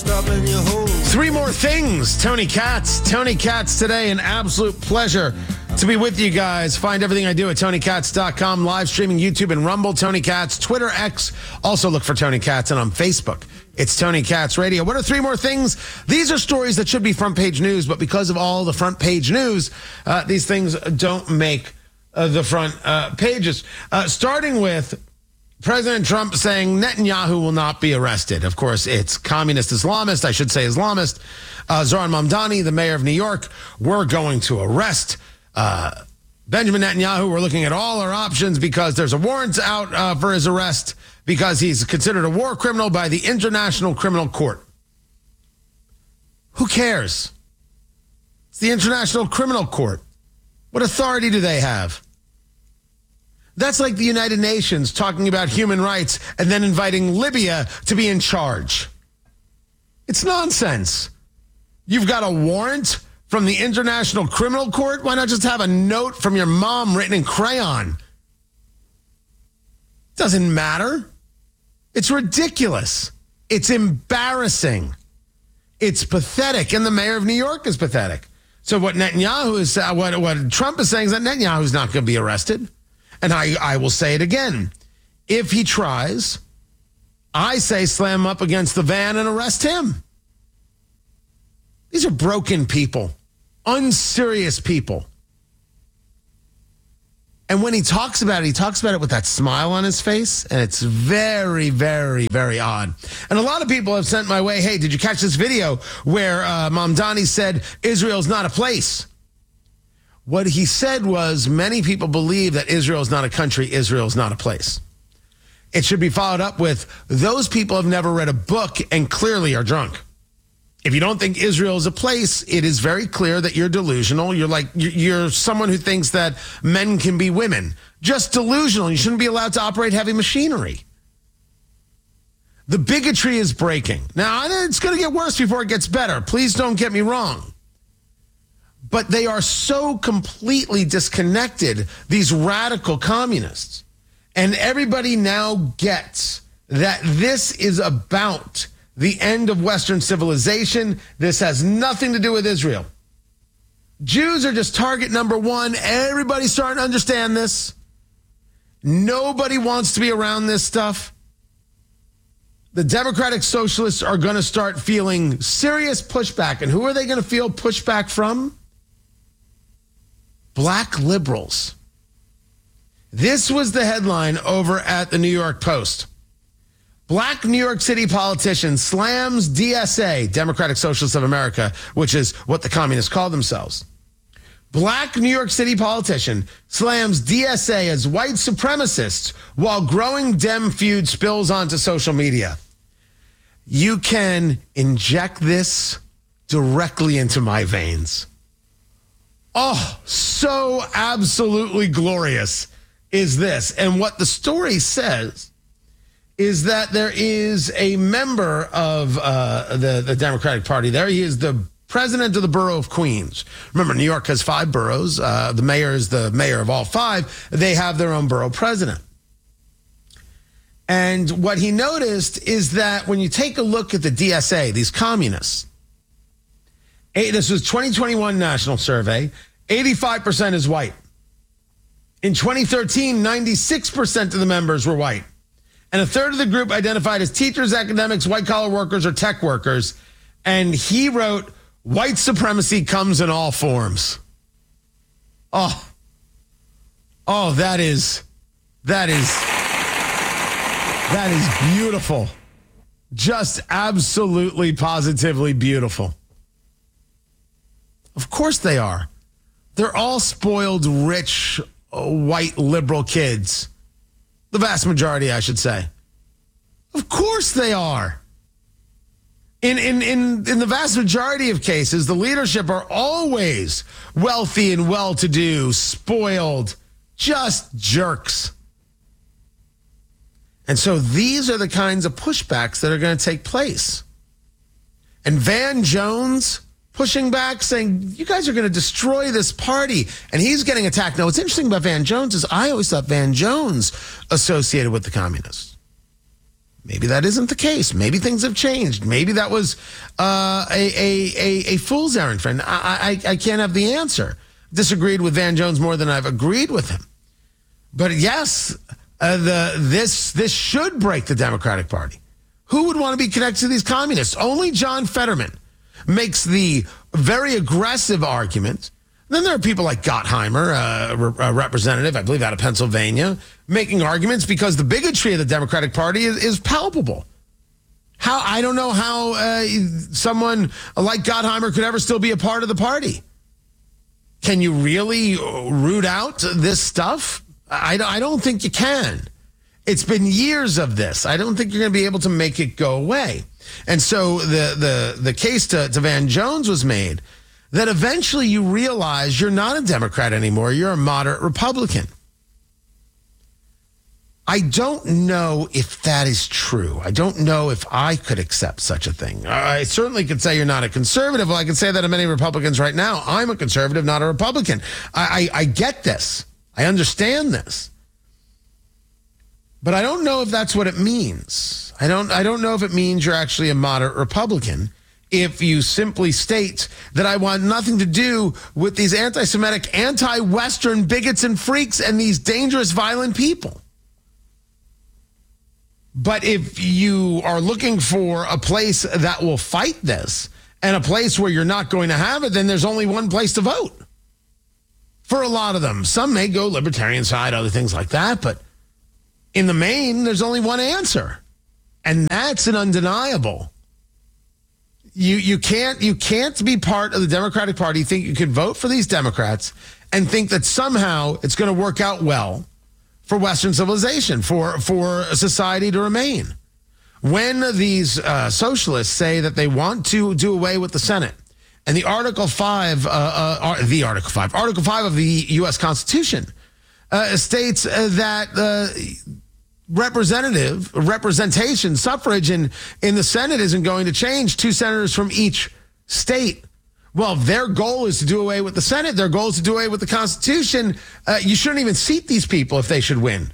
stopping your hole. Three more things. Tony Katz. Tony Katz today. An absolute pleasure to be with you guys. Find everything I do at TonyKatz.com. Live streaming YouTube and Rumble. Tony Katz. Twitter, X. Also look for Tony Katz. And on Facebook, it's Tony Katz Radio. What are three more things? These are stories that should be front page news, but because of all the front page news, these things don't make the front pages. Starting with President Trump saying Netanyahu will not be arrested. Of course, it's communist Islamist, I should say Islamist. Zohran Mamdani, the mayor of New York, we're going to arrest Benjamin Netanyahu. We're looking at all our options because there's a warrant out for his arrest because he's considered a war criminal by the International Criminal Court. Who cares? It's the International Criminal Court. What authority do they have? That's like the United Nations talking about human rights and then inviting Libya to be in charge. It's nonsense. You've got a warrant from the International Criminal Court? Why not just have a note from your mom written in crayon? Doesn't matter. It's ridiculous. It's embarrassing. It's pathetic. And the mayor of New York is pathetic. So what Netanyahu is, what Trump is saying is that Netanyahu is not going to be arrested. And I will say it again. If he tries, I say slam him up against the van and arrest him. These are broken people, unserious people. And when he talks about it with that smile on his face, and it's very, very, very odd. And a lot of people have sent my way, hey, did you catch this video where Mamdani said Israel's not a place? What he said was many people believe that Israel is not a country, Israel is not a place. It should be followed up with those people have never read a book and clearly are drunk. If you don't think Israel is a place, it is very clear that you're delusional. You're someone who thinks that men can be women. Just delusional. You shouldn't be allowed to operate heavy machinery. The bigotry is breaking. Now, it's going to get worse before it gets better. Please don't get me wrong. But they are so completely disconnected, these radical communists. And everybody now gets that this is about the end of Western civilization. This has nothing to do with Israel. Jews are just target number one. Everybody's starting to understand this. Nobody wants to be around this stuff. The Democratic Socialists are going to start feeling serious pushback. And who are they going to feel pushback from? Black liberals. This was the headline over at the New York Post. Black New York City politician slams DSA, Democratic Socialists of America, which is what the communists call themselves. Black New York City politician slams DSA as white supremacists while growing Dem feud spills onto social media. You can inject this directly into my veins. Oh, so absolutely glorious is this. And what the story says is that there is a member of the Democratic Party there. He is the president of the borough of Queens. Remember, New York has 5 boroughs. The mayor is the mayor of all 5. They have their own borough president. And what he noticed is that when you take a look at the DSA, these communists, this was 2021 national survey, 85% is white. In 2013, 96% of the members were white. And a third of the group identified as teachers, academics, white-collar workers, or tech workers. And he wrote, white supremacy comes in all forms. Oh, that is beautiful. Just absolutely, positively beautiful. Of course they are. They're all spoiled, rich, white liberal kids. The vast majority, I should say. Of course they are. In the vast majority of cases, the leadership are always wealthy and well-to-do, spoiled, just jerks. And so these are the kinds of pushbacks that are going to take place. And Van Jones pushing back, saying, you guys are going to destroy this party. And he's getting attacked. Now, what's interesting about Van Jones is I always thought Van Jones associated with the communists. Maybe that isn't the case. Maybe things have changed. Maybe that was a fool's errand, friend. I can't have the answer. Disagreed with Van Jones more than I've agreed with him. But yes, this should break the Democratic Party. Who would want to be connected to these communists? Only John Fetterman makes the very aggressive argument. Then there are people like Gottheimer, a representative, I believe, out of Pennsylvania, making arguments because the bigotry of the Democratic Party is palpable. I don't know how someone like Gottheimer could ever still be a part of the party. Can you really root out this stuff? I don't think you can. It's been years of this. I don't think you're going to be able to make it go away. And so the case to Van Jones was made that eventually you realize you're not a Democrat anymore. You're a moderate Republican. I don't know if that is true. I don't know if I could accept such a thing. I certainly could say you're not a conservative. Well, I can say that of many Republicans right now. I'm a conservative, not a Republican. I get this. I understand this. But I don't know if that's what it means. I don't know if it means you're actually a moderate Republican if you simply state that I want nothing to do with these anti-Semitic, anti-Western bigots and freaks and these dangerous, violent people. But if you are looking for a place that will fight this and a place where you're not going to have it, then there's only one place to vote. For a lot of them. Some may go libertarian side, other things like that, but in the main, there's only one answer. And that's an undeniable. You can't be part of the Democratic Party, think you can vote for these Democrats and think that somehow it's going to work out well for Western civilization, for society to remain. When these socialists say that they want to do away with the Senate and the Article 5 of the U.S. Constitution states that representation, suffrage in the Senate isn't going to change. 2 senators from each state. Well, their goal is to do away with the Senate. Their goal is to do away with the Constitution. You shouldn't even seat these people if they should win.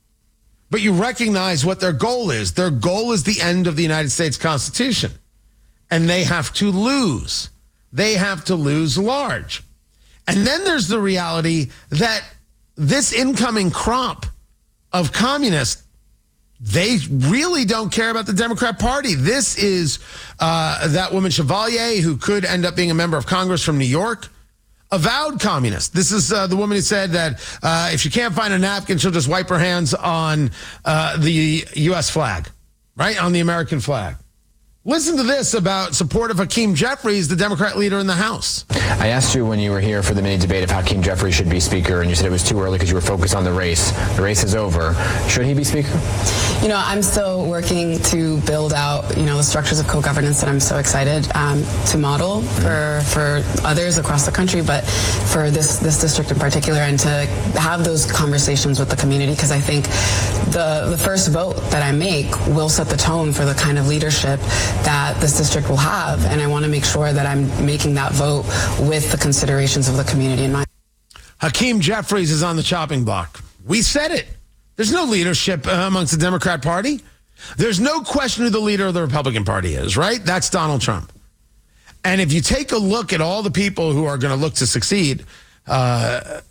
But you recognize what their goal is. Their goal is the end of the United States Constitution. And they have to lose. They have to lose large. And then there's the reality that this incoming crop of communists, they really don't care about the Democrat Party. This is that woman Chevalier, who could end up being a member of Congress from New York, avowed communist. This is the woman who said that if she can't find a napkin, she'll just wipe her hands on the U.S. flag, right, on the American flag. Listen to this about support of Hakeem Jeffries, the Democrat leader in the House. I asked you when you were here for the mini debate if Hakeem Jeffries should be Speaker, and you said it was too early because you were focused on the race. The race is over. Should he be Speaker? You know, I'm still working to build out, the structures of co-governance that I'm so excited to model for others across the country, but for this district in particular, and to have those conversations with the community, because I think the first vote that I make will set the tone for the kind of leadership that this district will have, and I want to make sure that I'm making that vote with the considerations of the community in mind. Hakeem Jeffries is on the chopping block. We said it. There's no leadership amongst the Democrat Party. There's no question who the leader of the Republican Party is, right? That's Donald Trump. And if you take a look at all the people who are going to look to succeed, Donald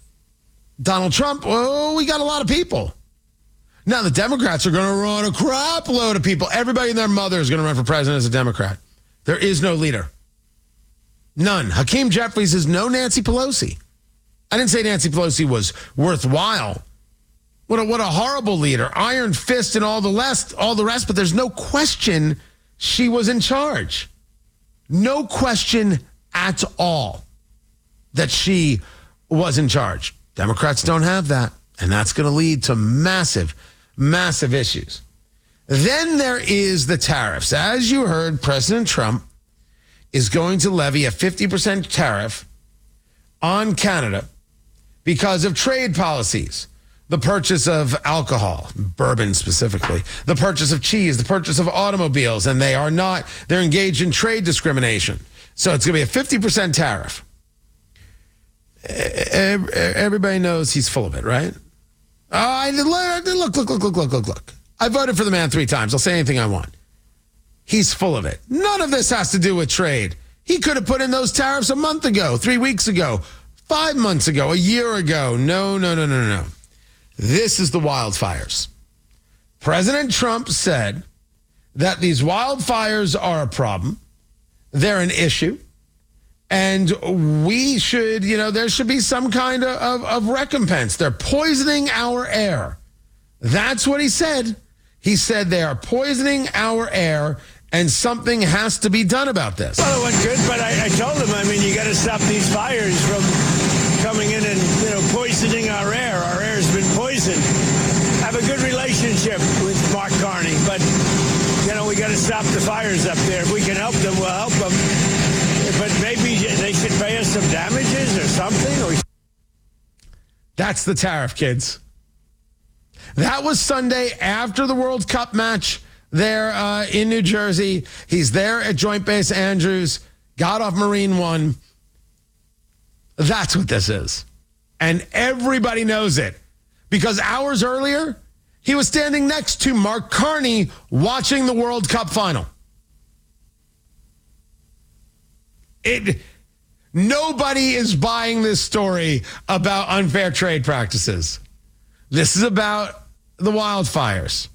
Trump, we got a lot of people. Now, the Democrats are going to run a crap load of people. Everybody and their mother is going to run for president as a Democrat. There is no leader. None. Hakeem Jeffries is no Nancy Pelosi. I didn't say Nancy Pelosi was worthwhile. What a horrible leader. Iron fist and all the rest, but there's no question she was in charge. No question at all that she was in charge. Democrats don't have that, and that's going to lead to massive issues. Then there is the tariffs. As you heard, President Trump is going to levy a 50% tariff on Canada because of trade policies. The purchase of alcohol, bourbon specifically, the purchase of cheese, the purchase of automobiles, and they're engaged in trade discrimination. So it's going to be a 50% tariff. Everybody knows he's full of it, right? Look. I voted for the man 3 times. I'll say anything I want. He's full of it. None of this has to do with trade. He could have put in those tariffs a month ago, 3 weeks ago, 5 months ago, a year ago. No. This is the wildfires. President Trump said that these wildfires are a problem. They're an issue. And we should, there should be some kind of recompense. They're poisoning our air. That's what he said. He said they are poisoning our air and something has to be done about this. Well, it went good, but I told him, you got to stop these fires from coming in and, poisoning our air. Our air's been poisoned. I have a good relationship with Mark Carney, but, we got to stop the fires up there. If we can help them, we'll help them. But maybe they should pay us some damages or something. That's the tariff, kids. That was Sunday after the World Cup match there in New Jersey. He's there at Joint Base Andrews, got off Marine One. That's what this is. And everybody knows it. Because hours earlier, he was standing next to Mark Carney watching the World Cup final. Nobody is buying this story about unfair trade practices. This is about the wildfires.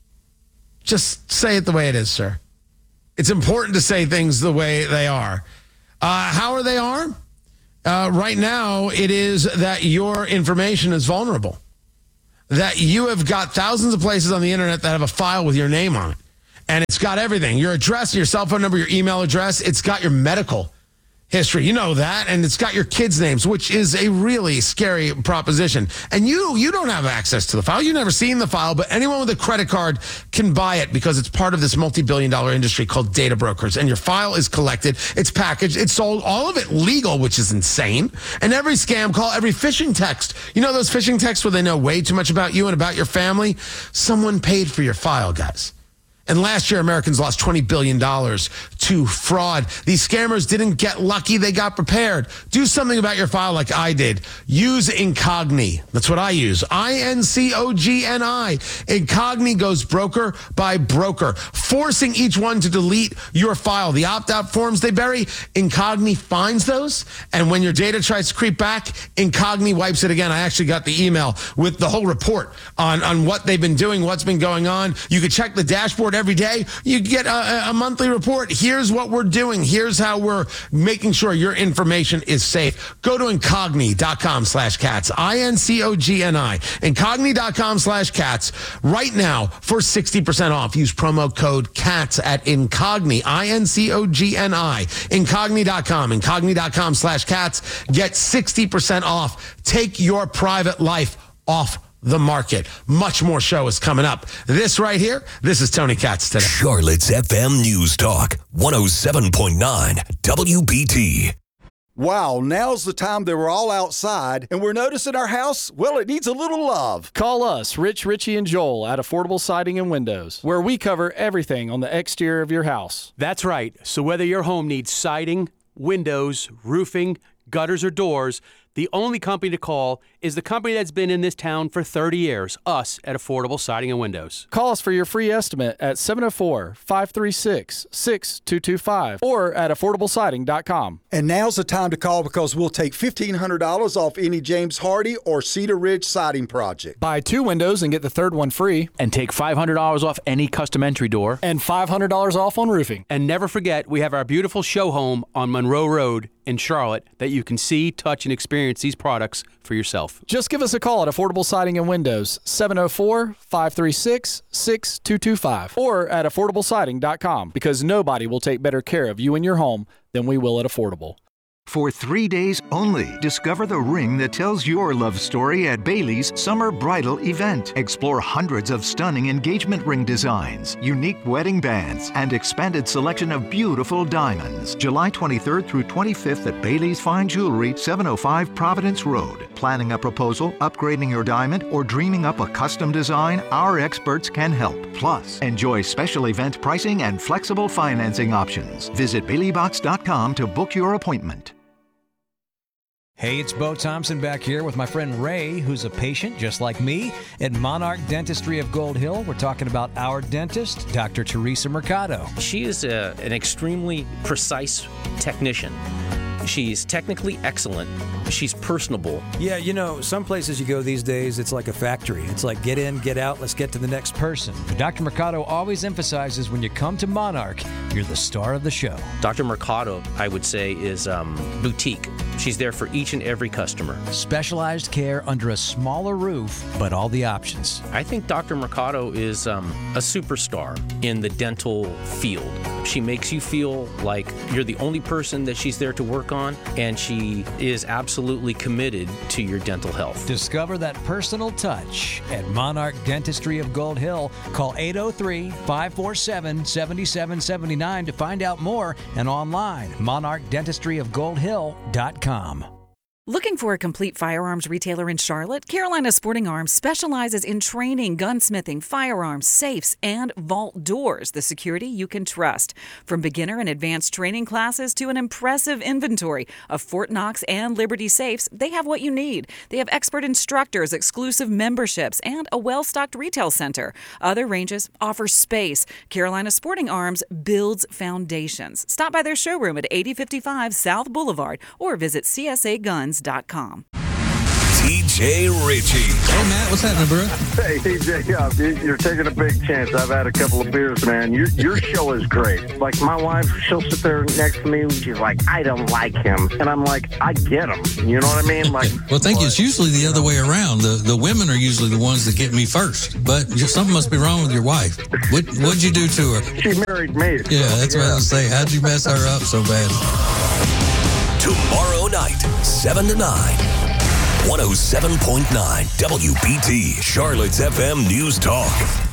Just say it the way it is, sir. It's important to say things the way they are. How they are? Right now, it is that your information is vulnerable. That you have got thousands of places on the internet that have a file with your name on it. And it's got everything. Your address, your cell phone number, your email address. It's got your medical history. You know that. And it's got your kids' names, which is a really scary proposition. And you don't have access to the file. You've never seen the file, but anyone with a credit card can buy it because it's part of this multi-billion-dollar industry called data brokers. And your file is collected, it's packaged, it's sold, all of it legal, which is insane. And every scam call, every phishing text, those phishing texts where they know way too much about you and about your family? Someone paid for your file, guys. And last year, Americans lost $20 billion to fraud. These scammers didn't get lucky. They got prepared. Do something about your file like I did. Use Incogni. That's what I use. INCOGNI. Incogni goes broker by broker, forcing each one to delete your file. The opt-out forms they bury, Incogni finds those. And when your data tries to creep back, Incogni wipes it again. I actually got the email with the whole report on what they've been doing, what's been going on. You could check the dashboard every day. You get a monthly report. Here's what we're doing. Here's how we're making sure your information is safe. Go to Incogni.com/cats. INCOGNI. Incogni.com/cats right now for 60% off. Use promo code CATS at Incogni. INCOGNI. Incogni.com. Incogni.com/cats. Get 60% off. Take your private life off the market. Much more show is coming up. This right here, this is Tony Katz today. Charlotte's FM News Talk, 107.9 WBT. Wow, now's the time that we're all outside and we're noticing our house, well, it needs a little love. Call us, Rich, Richie, and Joel at Affordable Siding and Windows, where we cover everything on the exterior of your house. That's right. So whether your home needs siding, windows, roofing, gutters, or doors, the only company to call is the company that's been in this town for 30 years, us at Affordable Siding and Windows. Call us for your free estimate at 704-536-6225 or at affordablesiding.com. And now's the time to call because we'll take $1,500 off any James Hardy or Cedar Ridge siding project. Buy 2 windows and get the third one free. And take $500 off any custom entry door. And $500 off on roofing. And never forget, we have our beautiful show home on Monroe Road in Charlotte that you can see, touch, and experience these products for yourself. Just give us a call at Affordable Siding and Windows, 704-536-6225 or at affordablesiding.com because nobody will take better care of you and your home than we will at Affordable. For 3 days only, discover the ring that tells your love story at Bailey's Summer Bridal Event. Explore hundreds of stunning engagement ring designs, unique wedding bands, and expanded selection of beautiful diamonds. July 23rd through 25th at Bailey's Fine Jewelry, 705 Providence Road. Planning a proposal, upgrading your diamond, or dreaming up a custom design, our experts can help. Plus, enjoy special event pricing and flexible financing options. Visit BaileyBox.com to book your appointment. Hey, it's Bo Thompson back here with my friend Ray, who's a patient just like me at Monarch Dentistry of Gold Hill. We're talking about our dentist, Dr. Teresa Mercado. She is an extremely precise technician. She's technically excellent. She's personable. Yeah, you know, some places you go these days, it's like a factory. It's like get in, get out, let's get to the next person. But Dr. Mercado always emphasizes when you come to Monarch, you're the star of the show. Dr. Mercado, I would say, is boutique. She's there for each and every customer. Specialized care under a smaller roof, but all the options. I think Dr. Mercado is a superstar in the dental field. She makes you feel like you're the only person that she's there to work on, and she is absolutely committed to your dental health. Discover that personal touch at Monarch Dentistry of Gold Hill. Call 803-547-7779 to find out more, and online, monarchdentistryofgoldhill.com. Looking for a complete firearms retailer in Charlotte? Carolina Sporting Arms specializes in training, gunsmithing, firearms, safes, and vault doors, the security you can trust. From beginner and advanced training classes to an impressive inventory of Fort Knox and Liberty safes, they have what you need. They have expert instructors, exclusive memberships, and a well-stocked retail center. Other ranges offer space. Carolina Sporting Arms builds foundations. Stop by their showroom at 8055 South Boulevard or visit CSAGuns.com. TJ Ritchie. Hey, Matt, what's happening, bro? Hey, TJ, you're taking a big chance. I've had a couple of beers, man. Your show is great. Like, my wife, she'll sit there next to me, and she's like, I don't like him. And I'm like, I get him. You know what I mean? Like, well, thank you. It's usually the other way around. The women are usually the ones that get me first. But something must be wrong with your wife. What'd you do to her? She married me. Yeah, that's what I was saying. How'd you mess her up so bad? Tomorrow night, 7 to 9. 107.9 WBT, Charlotte's FM News Talk.